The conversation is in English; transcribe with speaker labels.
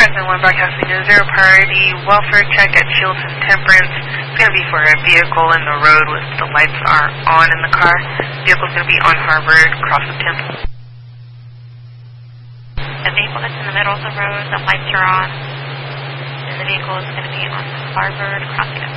Speaker 1: 1 broadcasting a zero priority welfare check at Shields and Temperance. It's going to be for a vehicle in the road with the lights are on in the car. The vehicle's going to be on Harvard, across the Temple.
Speaker 2: The vehicle that's in the middle of the road, the lights are on, and the vehicle is going to be on Harvard, crossing